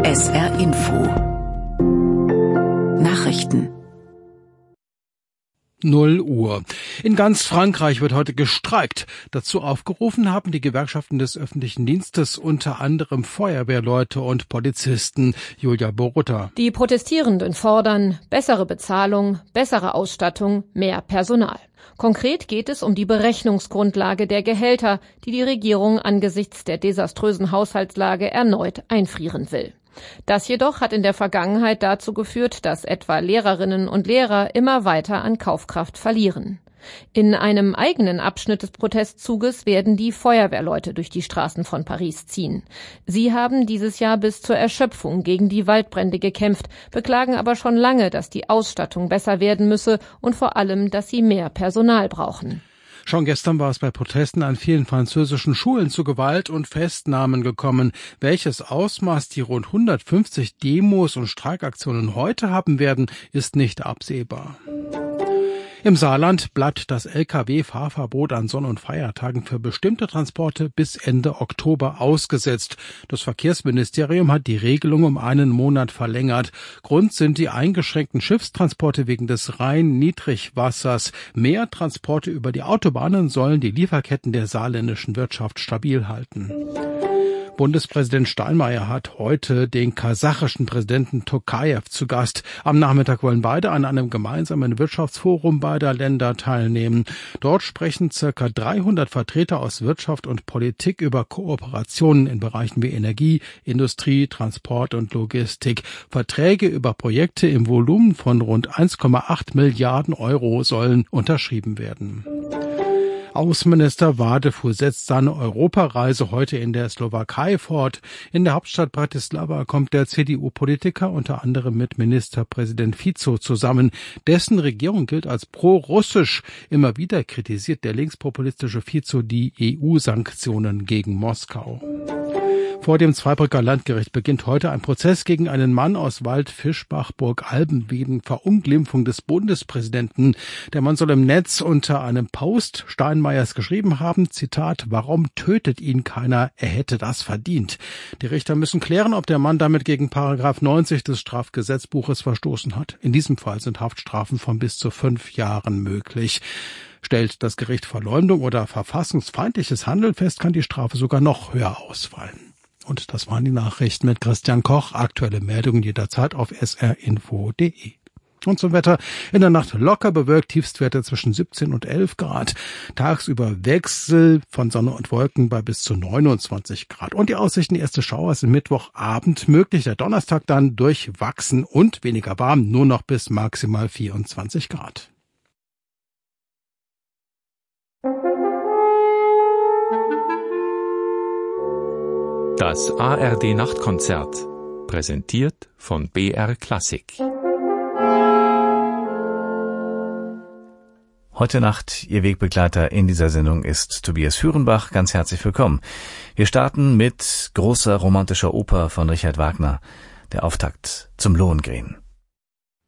SR Info Nachrichten 0 Uhr. In ganz Frankreich wird heute gestreikt. Dazu aufgerufen haben die Gewerkschaften des öffentlichen Dienstes, unter anderem Feuerwehrleute und Polizisten. Julia Borutta. Die Protestierenden fordern bessere Bezahlung, bessere Ausstattung, mehr Personal. Konkret geht es um die Berechnungsgrundlage der Gehälter, die die Regierung angesichts der desaströsen Haushaltslage erneut einfrieren will. Das jedoch hat in der Vergangenheit dazu geführt, dass etwa Lehrerinnen und Lehrer immer weiter an Kaufkraft verlieren. In einem eigenen Abschnitt des Protestzuges werden die Feuerwehrleute durch die Straßen von Paris ziehen. Sie haben dieses Jahr bis zur Erschöpfung gegen die Waldbrände gekämpft, beklagen aber schon lange, dass die Ausstattung besser werden müsse und vor allem, dass sie mehr Personal brauchen. Schon gestern war es bei Protesten an vielen französischen Schulen zu Gewalt und Festnahmen gekommen. Welches Ausmaß die rund 150 Demos und Streikaktionen heute haben werden, ist nicht absehbar. Im Saarland bleibt das Lkw-Fahrverbot an Sonn- und Feiertagen für bestimmte Transporte bis Ende Oktober ausgesetzt. Das Verkehrsministerium hat die Regelung um einen Monat verlängert. Grund sind die eingeschränkten Schiffstransporte wegen des Rhein-Niedrigwassers. Mehr Transporte über die Autobahnen sollen die Lieferketten der saarländischen Wirtschaft stabil halten. Bundespräsident Steinmeier hat heute den kasachischen Präsidenten Tokajew zu Gast. Am Nachmittag wollen beide an einem gemeinsamen Wirtschaftsforum beider Länder teilnehmen. Dort sprechen ca. 300 Vertreter aus Wirtschaft und Politik über Kooperationen in Bereichen wie Energie, Industrie, Transport und Logistik. Verträge über Projekte im Volumen von rund 1,8 Milliarden Euro sollen unterschrieben werden. Außenminister Wadefuhl setzt seine Europareise heute in der Slowakei fort. In der Hauptstadt Bratislava kommt der CDU-Politiker unter anderem mit Ministerpräsident Fico zusammen. Dessen Regierung gilt als pro-russisch. Immer wieder kritisiert der linkspopulistische Fico die EU-Sanktionen gegen Moskau. Vor dem Zweibrücker Landgericht beginnt heute ein Prozess gegen einen Mann aus Waldfischbach-Burgalben wegen Verunglimpfung des Bundespräsidenten. Der Mann soll im Netz unter einem Post Steinmeiers geschrieben haben, Zitat, warum tötet ihn keiner, er hätte das verdient. Die Richter müssen klären, ob der Mann damit gegen Paragraph 90 des Strafgesetzbuches verstoßen hat. In diesem Fall sind Haftstrafen von bis zu 5 Jahren möglich. Stellt das Gericht Verleumdung oder verfassungsfeindliches Handeln fest, kann die Strafe sogar noch höher ausfallen. Und das waren die Nachrichten mit Christian Koch. Aktuelle Meldungen jederzeit auf srinfo.de. Und zum Wetter. In der Nacht locker bewölkt, Tiefstwerte zwischen 17 und 11 Grad. Tagsüber Wechsel von Sonne und Wolken bei bis zu 29 Grad. Und die Aussichten, die erste Schauer sind Mittwochabend möglich. Der Donnerstag dann durchwachsen und weniger warm, nur noch bis maximal 24 Grad. Das ARD-Nachtkonzert, präsentiert von BR Klassik. Heute Nacht, Ihr Wegbegleiter in dieser Sendung ist Tobias Führenbach. Ganz herzlich willkommen. Wir starten mit großer romantischer Oper von Richard Wagner, der Auftakt zum Lohengrin.